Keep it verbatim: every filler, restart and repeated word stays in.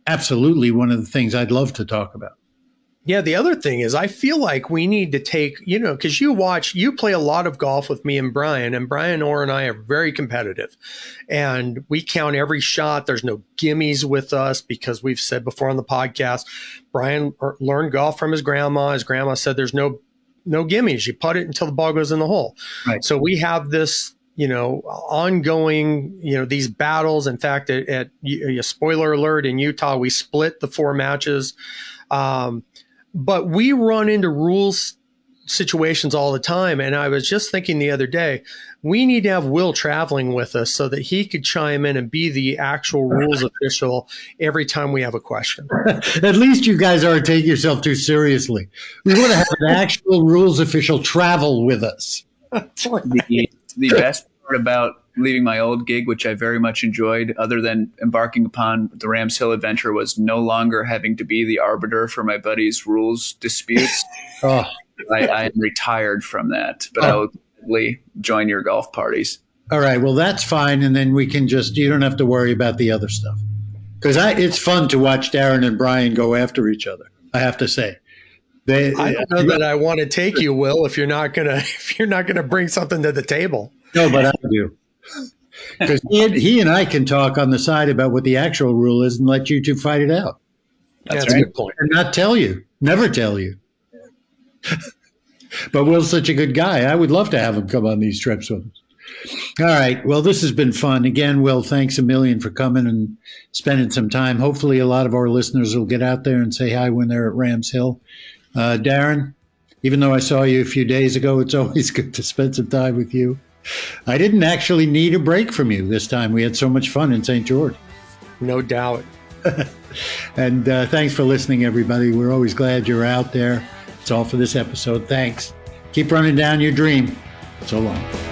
absolutely one of the things I'd love to talk about. Yeah, the other thing is I feel like we need to take, you know, because you watch, you play a lot of golf with me and Brian, and Brian Orr and I are very competitive. And we count every shot. There's no gimmies with us because we've said before on the podcast, Brian learned golf from his grandma. His grandma said there's no no gimmies. You putt it until the ball goes in the hole. Right. So we have this, you know, ongoing, you know, these battles. In fact, at, at a spoiler alert, in Utah, we split the four matches. Um, But we run into rules situations all the time. And I was just thinking the other day, we need to have Will traveling with us so that he could chime in and be the actual rules official every time we have a question. At least you guys aren't taking yourself too seriously. We want to have an actual rules official travel with us. the, the best part about leaving my old gig, which I very much enjoyed, other than embarking upon the Rams Hill adventure, was no longer having to be the arbiter for my buddies' rules disputes. oh. I, I am retired from that, but oh. I will gladly join your golf parties. All right. Well, that's fine. And then we can just, you don't have to worry about the other stuff. Because it's fun to watch Darren and Brian go after each other, I have to say. They, I don't know that I want to take you, Will, if you're not gonna if you're not gonna bring something to the table. No, but I do. Because he, he and I can talk on the side about what the actual rule is and let you two fight it out. That's, That's right. a good point. And not tell you. Never tell you. But Will's such a good guy. I would love to have him come on these trips with us. All right. Well, this has been fun. Again, Will, thanks a million for coming and spending some time. Hopefully a lot of our listeners will get out there and say hi when they're at Rams Hill. Uh, Darren, even though I saw you a few days ago, it's always good to spend some time with you. I didn't actually need a break from you this time. We had so much fun in Saint George. No doubt. And uh, thanks for listening, everybody. We're always glad you're out there. That's all for this episode. Thanks. Keep running down your dream. So long.